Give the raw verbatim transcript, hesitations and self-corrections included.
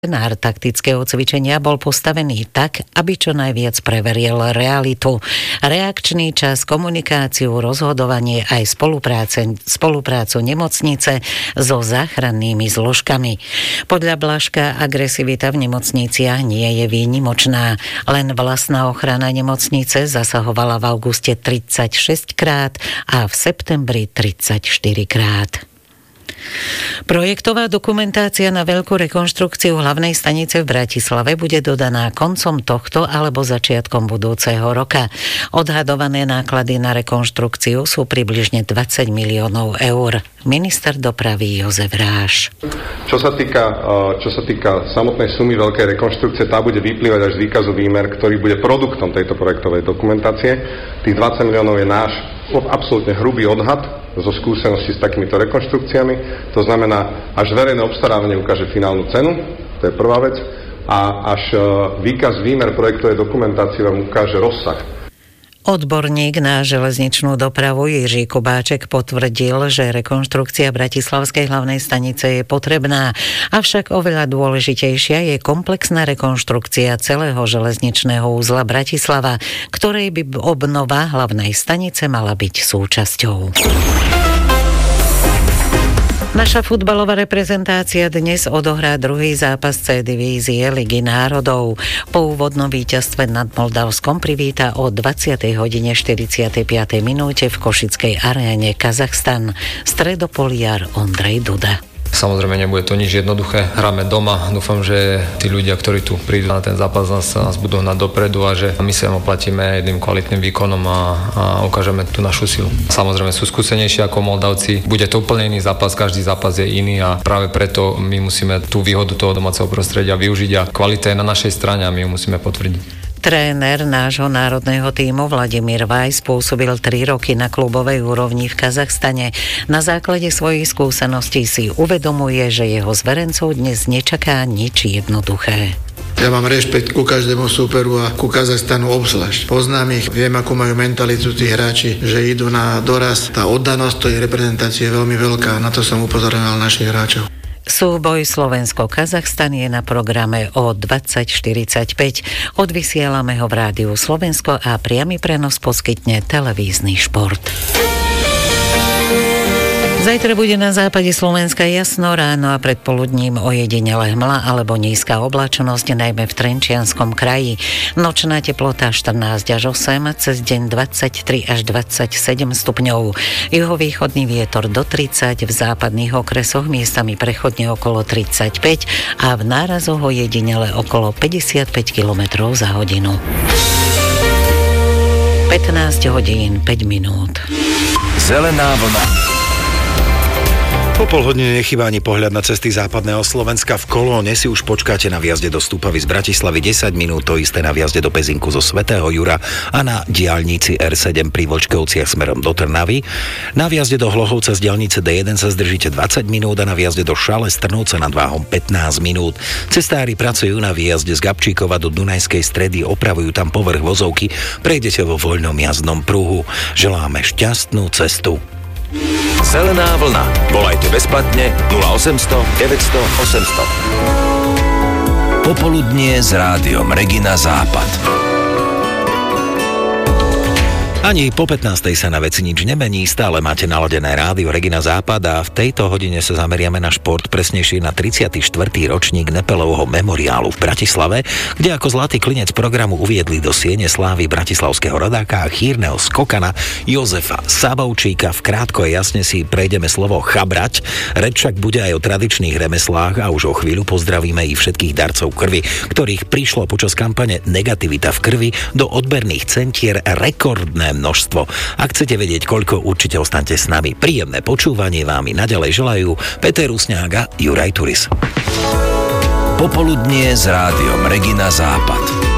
Scenár taktického cvičenia bol postavený tak, aby čo najviac preveril realitu. Reakčný čas, komunikáciu, rozhodovanie aj spolupráce, spoluprácu nemocnice so záchrannými zložkami. Podľa Blažka agresivita v nemocniciach nie je výnimočná. Len vlastná ochrana nemocnice zasahovala v auguste tridsaťšesť krát a v septembri tridsaťštyri krát. Projektová dokumentácia na veľkú rekonštrukciu hlavnej stanice v Bratislave bude dodaná koncom tohto alebo začiatkom budúceho roka. Odhadované náklady na rekonštrukciu sú približne dvadsať miliónov eur. Minister dopravy Jozef Ráš. Čo sa týka, čo sa týka samotnej sumy veľkej rekonštrukcie, tá bude vyplývať až z výkazu výmer, ktorý bude produktom tejto projektovej dokumentácie. Tých dvadsať miliónov je náš absolútne hrubý odhad zo skúsenosti s takýmito rekonštrukciami. To znamená, až verejné obstarávanie ukáže finálnu cenu, to je prvá vec, a až výkaz výmer projektovej dokumentácie vám ukáže rozsah. Odborník na železničnú dopravu Jiří Kubáček potvrdil, že rekonštrukcia bratislavskej hlavnej stanice je potrebná, avšak oveľa dôležitejšia je komplexná rekonštrukcia celého železničného úzla Bratislava, ktorej by obnova hlavnej stanice mala byť súčasťou. Naša futbalová reprezentácia dnes odohrá druhý zápas C divízie Ligy národov. Po úvodnom víťazstve nad Moldavskom privíta o dvadsiatej hodine štyridsiatej piatej minúte v Košickej aréne Kazachstan stredopoliar Ondrej Duda. Samozrejme, nebude to nič jednoduché. Hráme doma. Dúfam, že tí ľudia, ktorí tu prídu na ten zápas, nás, nás budú hnať dopredu a že my sa im oplatíme jedným kvalitným výkonom a, a ukážeme tú našu silu. Samozrejme, sú skúsenejší ako Moldavci. Bude to úplne iný zápas, každý zápas je iný a práve preto my musíme tú výhodu toho domáceho prostredia využiť a kvalita je na našej strane a my ju musíme potvrdiť. Tréner nášho národného tímu Vladimír Vajs pôsobil tri roky na klubovej úrovni v Kazachstane. Na základe svojich skúseností si uvedomuje, že jeho zverencov dnes nečaká nič jednoduché. Ja mám rešpekt ku každému súperu a ku Kazachstanu obzvlášť. Poznám ich, viem, akú majú mentalitu tí hráči, že idú na doraz. Tá oddanosť tej reprezentácie je veľmi veľká, na to som upozorňoval našich hráčov. Súboj Slovensko-Kazachstan je na programe o dvadsať štyridsaťpäť. Odvysielame ho v Rádiu Slovensko a priamy prenos poskytne televízny šport. Zajtra bude na západe Slovenska jasno, ráno a predpoludním ojedinele hmla alebo nízka oblačnosť, najmä v Trenčianskom kraji. Nočná teplota štrnásť až osem, cez deň dvadsaťtri až dvadsaťsedem stupňov. Juhovýchodný vietor do tridsať, v západných okresoch miestami prechodne okolo tridsaťpäť a v nárazoch ojedinele okolo päťdesiatpäť kilometrov za hodinu. pätnásť hodín päť minút. Zelená vlna. Po pol hodine nechýba ani pohľad na cesty západného Slovenska. V Kolóne si už počkáte na vjazde do Stupavy z Bratislavy desať minút, to isté na vjazde do Pezinku zo Svätého Jura a na diaľnici er sedem pri Vočkovciach smerom do Trnavy. Na vjazde do Hlohovca z diaľnice dé jeden sa zdržíte dvadsať minút a na vjazde do Šale z Trnovca nad Váhom pätnásť minút. Cestári pracujú na výjazde z Gabčíkova do Dunajskej Stredy, opravujú tam povrch vozovky, prejdete vo voľnom jazdnom pruhu. Želáme šťastnú cestu. Zelená vlna. Volajte bezplatne nula osemsto deväťsto osemsto. Popoludnie s rádiom Regina Západ. Ani po pätnástej sa na veci nič nemení, stále máte naladené rádio Regina Západ a v tejto hodine sa zameriame na šport, presnejšie na tridsiaty štvrtý ročník Nepelovho memoriálu v Bratislave, kde ako zlatý klinec programu uviedli do siene slávy bratislavského rodáka a chýrneho skokana Jozefa Sabovčíka. V krátko a jasne si prejdeme slovo chabrať, reč však bude aj o tradičných remeslách a už o chvíľu pozdravíme i všetkých darcov krvi, ktorých prišlo počas kampane Negativita v krvi do odberných centier rekordné množstvo. Ak chcete vedieť, koľko, určite ostaňte s nami. Príjemné počúvanie vám i naďalej želajú Peter Rusňák a Juraj Turis. Popoludnie s rádiom Regina Západ.